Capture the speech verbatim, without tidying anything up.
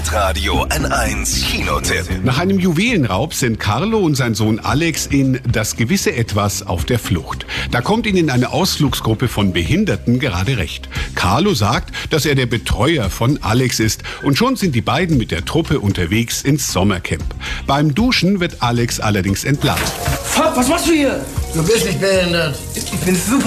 Hitradio N eins Kinotipp. Nach einem Juwelenraub sind Carlo und sein Sohn Alex in Das gewisse Etwas auf der Flucht. Da kommt ihnen eine Ausflugsgruppe von Behinderten gerade recht. Carlo sagt, dass er der Betreuer von Alex ist und schon sind die beiden mit der Truppe unterwegs ins Sommercamp. Beim Duschen wird Alex allerdings entlarvt. Fuck, was machst du hier? Du bist nicht behindert. Ich bin super